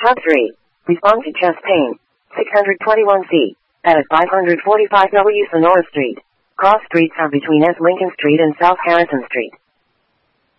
Top 3. Respond to chest pain. 621C. At 545 W Sonora Street. Cross streets are between S. Lincoln Street and South Harrison Street.